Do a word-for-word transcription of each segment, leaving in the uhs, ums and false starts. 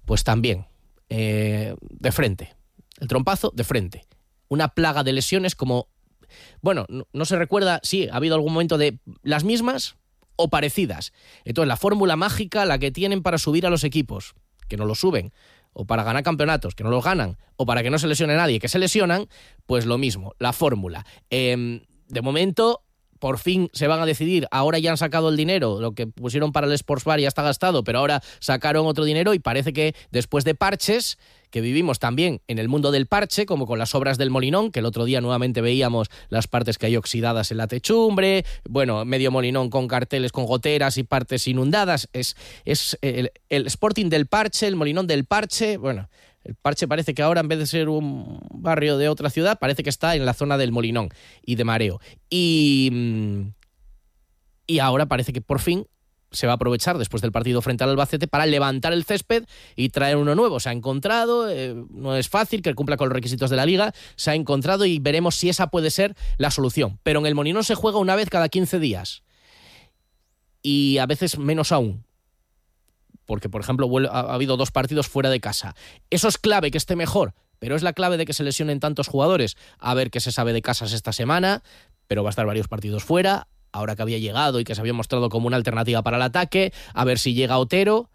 pues también, eh, de frente. El trompazo de frente. Una plaga de lesiones como... Bueno, no, no se recuerda, sí, ha habido algún momento de las mismas o parecidas. Entonces, la fórmula mágica, la que tienen para subir a los equipos, que no los suben, o para ganar campeonatos, que no los ganan, o para que no se lesione nadie, que se lesionan, pues lo mismo, la fórmula. Eh, de momento, por fin se van a decidir, ahora ya han sacado el dinero, lo que pusieron para el Sports Bar ya está gastado, pero ahora sacaron otro dinero y parece que después de parches, que vivimos también en el mundo del parche, como con las obras del Molinón, que el otro día nuevamente veíamos las partes que hay oxidadas en la techumbre, bueno, medio Molinón con carteles con goteras y partes inundadas, es, es el, el Sporting del parche, el Molinón del parche, bueno, el parche parece que ahora en vez de ser un barrio de otra ciudad, parece que está en la zona del Molinón y de Mareo. Y, y ahora parece que por fin se va a aprovechar después del partido frente al Albacete para levantar el césped y traer uno nuevo. Se ha encontrado, eh, no es fácil que cumpla con los requisitos de la Liga, se ha encontrado y veremos si esa puede ser la solución. Pero en el Molinón se juega una vez cada quince días y a veces menos aún, porque por ejemplo ha habido dos partidos fuera de casa. Eso es clave, que esté mejor, pero es la clave de que se lesionen tantos jugadores. A ver qué se sabe de Casas esta semana, pero va a estar varios partidos fuera, ahora que había llegado y que se había mostrado como una alternativa para el ataque, a ver si llega Otero,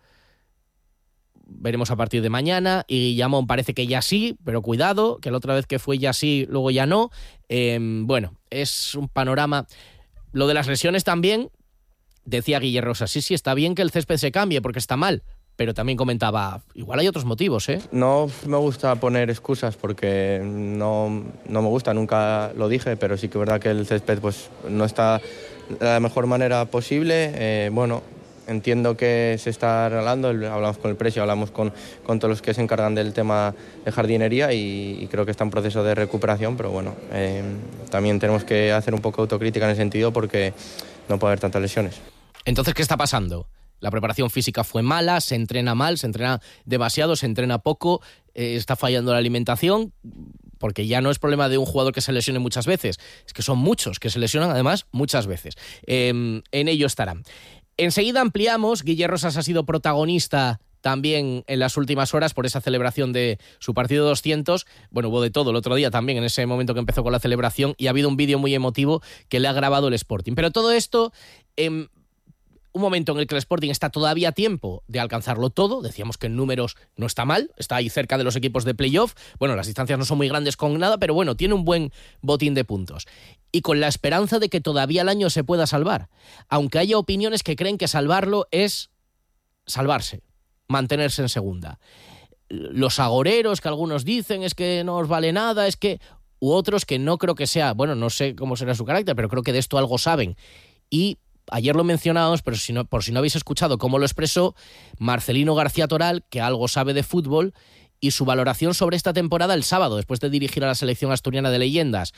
veremos a partir de mañana, y Guillamón parece que ya sí, pero cuidado, que la otra vez que fue ya sí, luego ya no. Eh, bueno, es un panorama. Lo de las lesiones también, decía Guille Rosa, sí, sí, está bien que el césped se cambie porque está mal, pero también comentaba, igual hay otros motivos, ¿eh? No me gusta poner excusas porque no, no me gusta, nunca lo dije, pero sí que es verdad que el césped pues, no está de la mejor manera posible. Eh, bueno, entiendo que se está arreglando, hablamos con el precio, hablamos con, con todos los que se encargan del tema de jardinería y, y creo que está en proceso de recuperación, pero bueno, eh, también tenemos que hacer un poco de autocrítica en ese sentido porque no puede haber tantas lesiones. Entonces, ¿qué está pasando? La preparación física fue mala, se entrena mal, se entrena demasiado, se entrena poco, eh, está fallando la alimentación, porque ya no es problema de un jugador que se lesione muchas veces, es que son muchos que se lesionan además muchas veces. Eh, en ello estarán. Enseguida ampliamos. Guille Rosas ha sido protagonista también en las últimas horas por esa celebración de su partido doscientos. Bueno, hubo de todo el otro día también, en ese momento que empezó con la celebración, y ha habido un vídeo muy emotivo que le ha grabado el Sporting. Pero todo esto... Eh, un momento en el que el Sporting está todavía a tiempo de alcanzarlo todo. Decíamos que en números no está mal, está ahí cerca de los equipos de playoff. Bueno, las distancias no son muy grandes con nada, pero bueno, tiene un buen botín de puntos. Y con la esperanza de que todavía el año se pueda salvar. Aunque haya opiniones que creen que salvarlo es salvarse, mantenerse en segunda. Los agoreros que algunos dicen es que no os vale nada, es que... U otros que no creo que sea... Bueno, no sé cómo será su carácter, pero creo que de esto algo saben. Y... ayer lo mencionábamos, pero si no, por si no habéis escuchado cómo lo expresó Marcelino García Toral, que algo sabe de fútbol, y su valoración sobre esta temporada el sábado, después de dirigir a la selección asturiana de leyendas.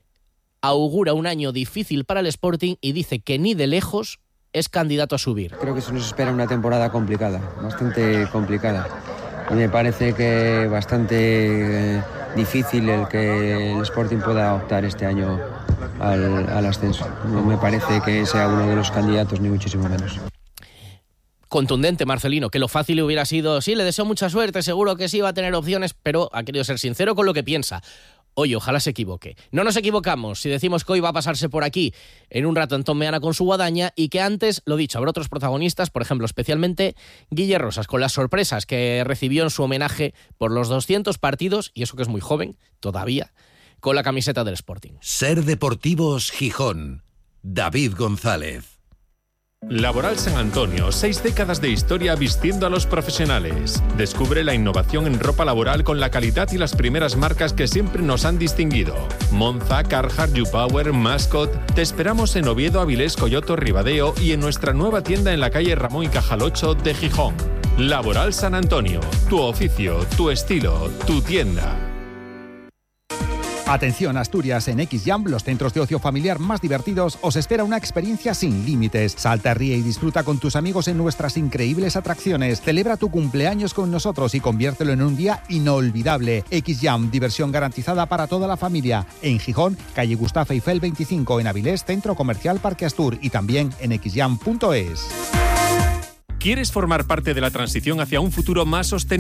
Augura un año difícil para el Sporting y dice que ni de lejos es candidato a subir. Creo que se nos espera una temporada complicada, bastante complicada. Y me parece que bastante eh, difícil el que el Sporting pueda optar este año al, al ascenso. No me parece que sea uno de los candidatos, ni muchísimo menos. Contundente Marcelino, que lo fácil hubiera sido, sí, le deseo mucha suerte, seguro que sí va a tener opciones, pero ha querido ser sincero con lo que piensa. Oye, ojalá se equivoque. No nos equivocamos si decimos que hoy va a pasarse por aquí en un rato Antón Meana con su guadaña, y que antes, lo dicho, habrá otros protagonistas, por ejemplo, especialmente Guille Rosas, con las sorpresas que recibió en su homenaje por los doscientos partidos, y eso que es muy joven todavía, con la camiseta del Sporting. Ser Deportivos Gijón. David González. Laboral San Antonio, seis décadas de historia vistiendo a los profesionales. Descubre la innovación en ropa laboral con la calidad y las primeras marcas que siempre nos han distinguido. Monza, Carhartt, U-Power, Mascot. Te esperamos en Oviedo, Avilés, Coyoto, Ribadeo y en nuestra nueva tienda en la calle Ramón y Cajal ocho de Gijón. Laboral San Antonio, tu oficio, tu estilo, tu tienda. Atención Asturias, en X-Jam, los centros de ocio familiar más divertidos, os espera una experiencia sin límites. Salta, ríe y disfruta con tus amigos en nuestras increíbles atracciones. Celebra tu cumpleaños con nosotros y conviértelo en un día inolvidable. X-Jam, diversión garantizada para toda la familia. En Gijón, calle Gustavo Eiffel veinticinco, en Avilés, Centro Comercial Parque Astur, y también en x jam punto es. ¿Quieres formar parte de la transición hacia un futuro más sostenible?